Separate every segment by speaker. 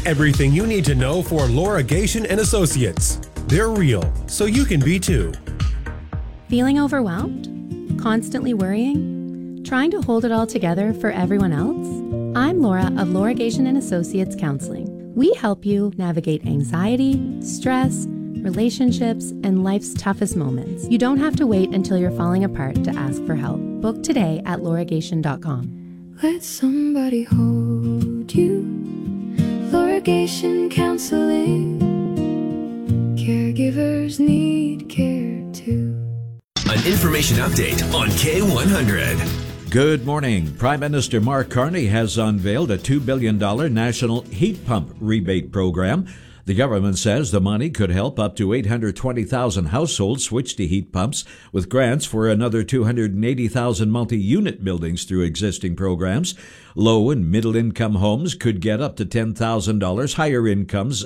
Speaker 1: Everything you need to know for Laura Gation and Associates. They're real, so you can be too.
Speaker 2: Feeling overwhelmed? Constantly worrying? Trying to hold it all together for everyone else? I'm Laura of Laura Gation and Associates Counseling. We help you navigate anxiety, stress, relationships, and life's toughest moments. You don't have to wait until you're falling apart to ask for help. Book today at lauragation.com.
Speaker 3: Let somebody hold you. Laura Gation Counseling. Caregivers need care too.
Speaker 4: An information update on K100.
Speaker 5: Good morning. Prime Minister Mark Carney has unveiled a $2 billion national heat pump rebate program. The government says the money could help up to 820,000 households switch to heat pumps, with grants for another 280,000 multi-unit buildings through existing programs. Low and middle-income homes could get up to $10,000, higher incomes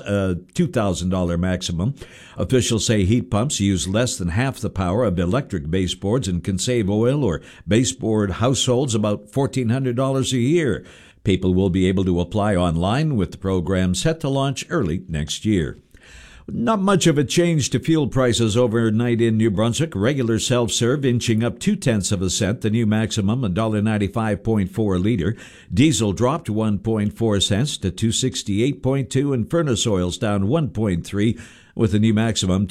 Speaker 5: $2,000 maximum. Officials say heat pumps use less than half the power of electric baseboards and can save oil or baseboard households about $1,400 a year. People will be able to apply online, with the program set to launch early next year. Not much of a change to fuel prices overnight in New Brunswick. Regular self-serve inching up 0.2 cents, the new maximum $1.95.4 a liter. Diesel dropped 1.4 cents to $2.68.2, and furnace oils down 1.3 with the new maximum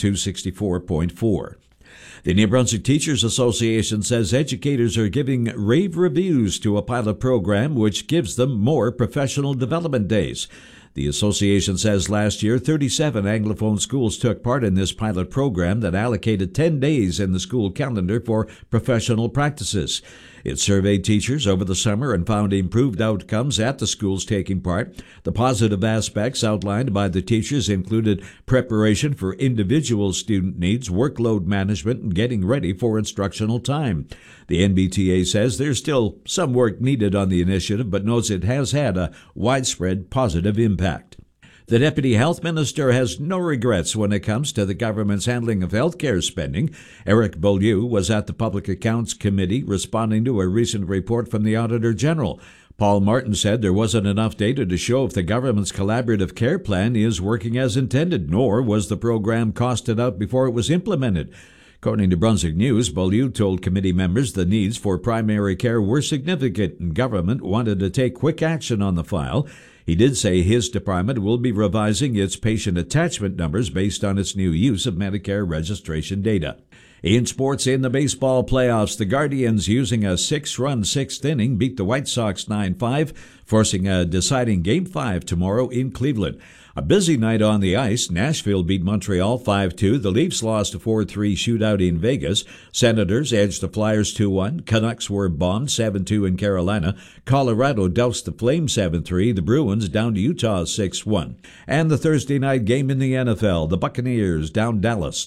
Speaker 5: $2.64.4. The New Brunswick Teachers Association says educators are giving rave reviews to a pilot program which gives them more professional development days. The association says last year 37 Anglophone schools took part in this pilot program that allocated 10 days in the school calendar for professional practices. It surveyed teachers over the summer and found improved outcomes at the schools taking part. The positive aspects outlined by the teachers included preparation for individual student needs, workload management, and getting ready for instructional time. The NBTA says there's still some work needed on the initiative, but notes it has had a widespread positive impact. The Deputy Health Minister has no regrets when it comes to the government's handling of health care spending. Eric Beaulieu was at the Public Accounts Committee responding to a recent report from the Auditor General. Paul Martin said there wasn't enough data to show if the government's collaborative care plan is working as intended, nor was the program costed out before it was implemented. According to Brunswick News, Beaulieu told committee members the needs for primary care were significant and government wanted to take quick action on the file. He did say his department will be revising its patient attachment numbers based on its new use of Medicare registration data. In sports, in the baseball playoffs, the Guardians, using a 6-run sixth inning, beat the White Sox 9-5, forcing a deciding Game 5 tomorrow in Cleveland. A busy night on the ice. Nashville beat Montreal 5-2. The Leafs lost a 4-3 shootout in Vegas. Senators edged the Flyers 2-1. Canucks were bombed 7-2 in Carolina. Colorado doused the Flames 7-3. The Bruins down to Utah 6-1. And the Thursday night game in the NFL, the Buccaneers down Dallas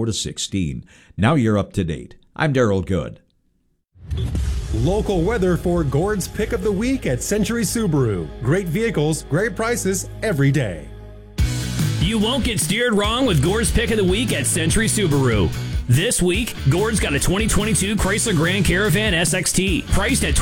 Speaker 5: 24-16. Now you're up to date. I'm Darryl Good.
Speaker 1: Local weather for Gord's Pick of the Week at Century Subaru. Great vehicles, great prices every day.
Speaker 6: You won't get steered wrong with Gord's Pick of the Week at Century Subaru. This week, Gord's got a 2022 Chrysler Grand Caravan SXT, priced at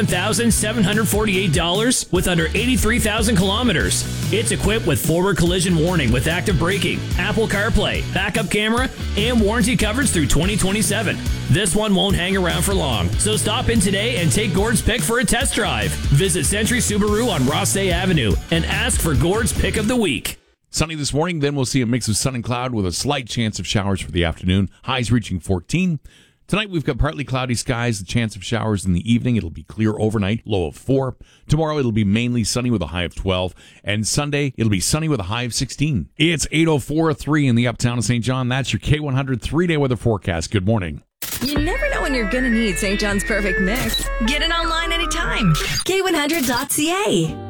Speaker 6: $27,748 with under 83,000 kilometers. It's equipped with forward collision warning with active braking, Apple CarPlay, backup camera, and warranty coverage through 2027. This one won't hang around for long, so stop in today and take Gord's Pick for a test drive. Visit Century Subaru on Rossday Avenue and ask for Gord's Pick of the Week.
Speaker 7: Sunny this morning, then we'll see a mix of sun and cloud with a slight chance of showers for the afternoon. Highs reaching 14. Tonight we've got partly cloudy skies, the chance of showers in the evening. It'll be clear overnight, low of 4. Tomorrow it'll be mainly sunny with a high of 12. And Sunday it'll be sunny with a high of 16. It's 8:04:03 in the uptown of St. John. That's your K100 3-day weather forecast. Good morning.
Speaker 8: You never know when you're going to need St. John's Perfect Mix. Get it online anytime. K100.ca.